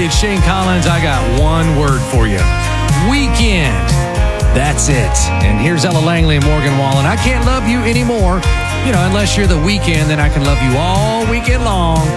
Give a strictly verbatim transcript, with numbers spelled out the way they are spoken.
it's Shane Collins. I got one word for you. Weekend. That's it. And here's Ella Langley and Morgan Wallen. I can't love you anymore. You know, unless you're the weekend, then I can love you all weekend long.